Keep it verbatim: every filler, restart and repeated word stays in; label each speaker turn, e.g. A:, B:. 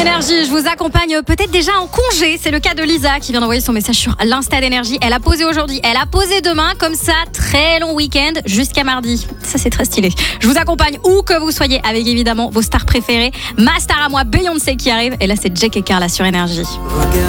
A: Énergie, je vous accompagne peut-être déjà en congé. C'est le cas de Lisa qui vient d'envoyer son message sur l'Insta d'Énergie. Elle a posé aujourd'hui, elle a posé demain, comme ça, très long week-end jusqu'à mardi. Ça, c'est très stylé. Je vous accompagne où que vous soyez avec évidemment vos stars préférées. Ma star à moi, Beyoncé qui arrive. Et là, c'est Jake et Carla sur Énergie.
B: Regarde.